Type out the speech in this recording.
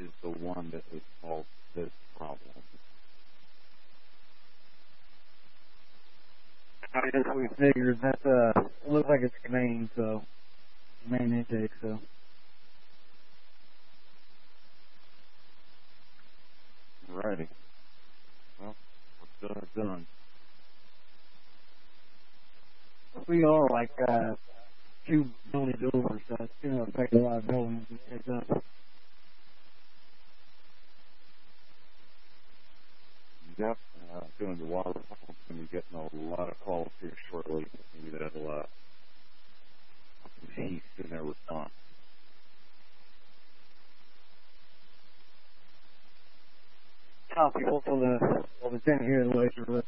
is the one that has caused this problem. I guess we figured that it looks like it's main, so main intake, so. Alrighty. Well, what's done is done. We are like 2 buildings over, so it's going to affect a lot of buildings to pick up. Yep, doing the water pump. Going to be getting a lot of calls here shortly. Maybe that'll heat in their response. People for the 10 here in the Lakers.